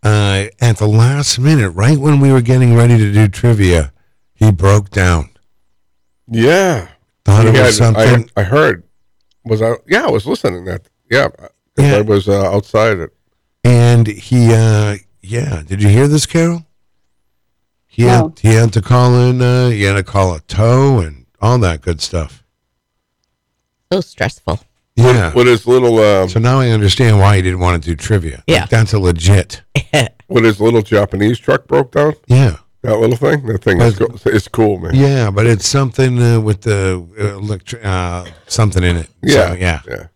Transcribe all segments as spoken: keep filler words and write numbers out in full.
uh, at the last minute, right when we were getting ready to do trivia, he broke down. Yeah. Thought He it had- was something. I, I heard. Was I? Yeah, I was listening. That yeah, 'cause Yeah. I was uh, outside it. And he, uh, yeah, did you hear this, Carol? He No. had he had to call in. Uh, he had to call a tow and all that good stuff. So stressful. Yeah. With his little uh, So now I understand why he didn't want to do trivia. Yeah. Like, that's a legit. with his little Japanese truck broke down. Yeah. That little thing. That thing is But- cool. It's cool, man. Yeah, but it's something uh, with the uh, electri- uh, something in it. Yeah. So, yeah. Yeah.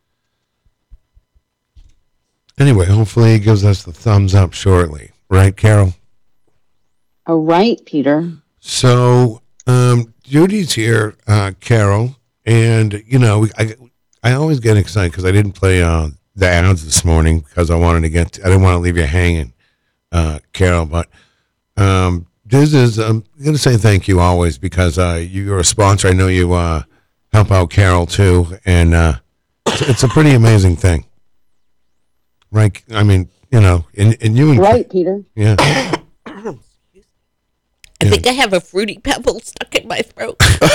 Anyway, hopefully he gives us the thumbs up shortly. Right, Carol? All right, Peter. So, um, Judy's here, uh, Carol, and, you know, I, I always get excited because I didn't play uh, the ads this morning because I wanted to get, to, I didn't want to leave you hanging, uh, Carol, but um, this is, I'm going to say thank you always because uh, you're a sponsor. I know you uh, help out Carol too, and uh, it's, it's a pretty amazing thing. Right? I mean, you know, and, and you and Right, Peter. yeah. I think I have a fruity pebble stuck in my throat.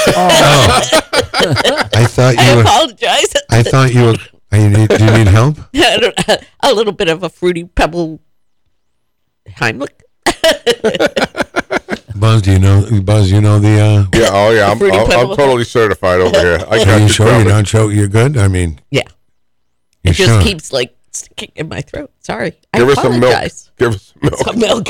I thought I you were. apologize. I thought you were. You need, do you need help? I don't- a little bit of a fruity pebble Heimlich. Buzz, do you know? Buzz, you know the. Uh, Yeah. Oh yeah. I'm, Fruity I'm, I'm Pebble. totally certified over here. I are got you you sure you're covered. not sure you're good? I mean, Yeah. you It just sure? keeps like sticking in my throat. Sorry. I Give us some milk. apologize. Give us some milk. Some milk.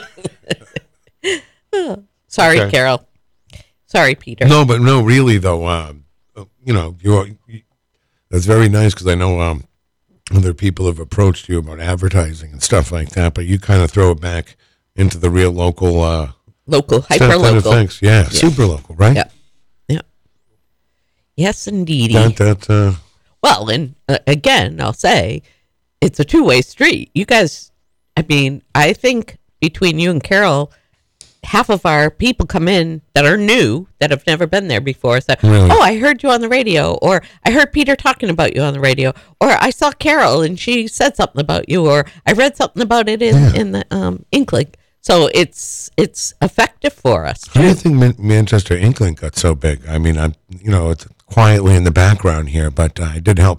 Oh, sorry, Okay. Carol. Sorry, Peter. No, but no, really though. Um, uh, you know, you. Are, you that's very nice because I know um, other people have approached you about advertising and stuff like that, but you kind of throw it back into the real local, uh, Local, stuff hyper kind of local. things. Yeah, super local, right? Yeah. Yeah. Yes, indeedy. That that. Uh, Well, and uh, again, I'll say it's a two way street. You guys, I mean, I think between you and Carol, half of our people come in that are new, that have never been there before. So, Really? oh, I heard you on the radio, or I heard Peter talking about you on the radio, or I saw Carol and she said something about you, or I read something about it in, Yeah. in the um, Inkling. So it's it's effective for us. How do you think Man- Manchester Inkling got so big? I mean, I'm you know it's quietly in the background here, but uh, I did help.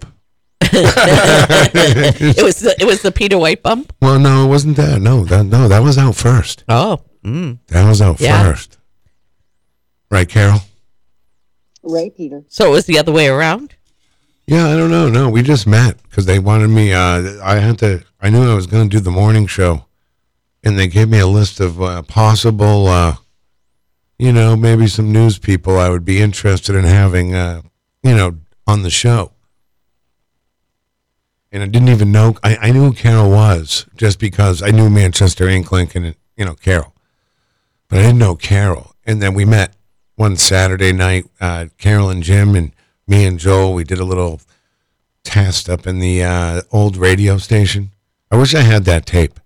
It was the, it was the Peter White bump. Well, no, it wasn't that. No, that no, that was out first. Oh, mm. That was out Yeah. first. Right, Carol? Right, Peter. So it was the other way around. Yeah, I don't know. No, we just met because they wanted me. Uh, I had to. I knew I was going to do the morning show, and they gave me a list of uh, possible, uh, you know, maybe some news people I would be interested in having, uh, you know, on the show. And I didn't even know. I, I knew who Carol was just because I knew Manchester Inkling and you know Carol, but I didn't know Carol. And then we met one Saturday night. Uh, Carol and Jim and me and Joel. We did a little test up in the uh, old radio station. I wish I had that tape.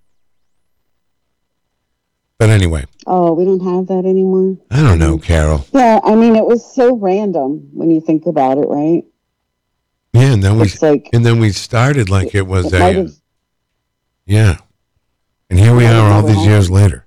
But anyway, Oh, we don't have that anymore. I don't know, Carol. Yeah, I mean, it was so random when you think about it, right? Yeah, and then we It's like and then we started like it was it might a have, yeah, and here we Might are have all never these years later,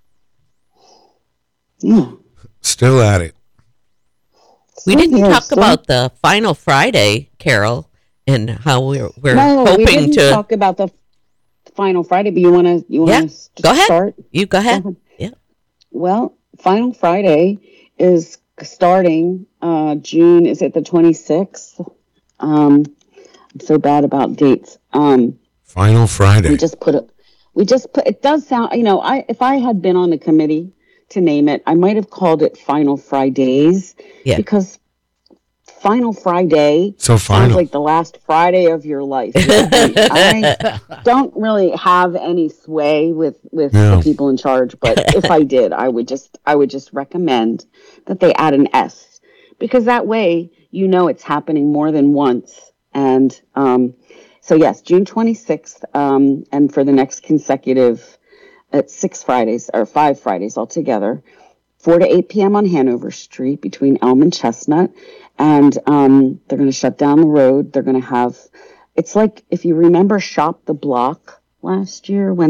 yeah. still at it. We So didn't here, talk so- about the final Friday, Carol, and how we're we're No, we hoping didn't to. talk about the final Friday, but you want to you Yeah, want to go ahead. start? You go ahead. Uh-huh. Yeah. Well, final Friday is starting uh, June. Is it the twenty-sixth? Um, I'm so bad about dates. Um, Final Friday. we just put it. We just put. It does sound. You know, I if I had been on the committee to name it, I might have called it Final Fridays. Yeah. Because Final Friday So sounds final. like the last Friday of your life. I don't really have any sway with with No. the people in charge, but if I did, I would just I would just recommend that they add an S, because that way you know it's happening more than once. And um, so yes, June twenty-sixth, um, and for the next consecutive, at six Fridays or five Fridays altogether, four to eight p.m. on Hanover Street between Elm and Chestnut. And um, they're going to shut down the road. They're going to have, it's like, if you remember Shop the Block last year when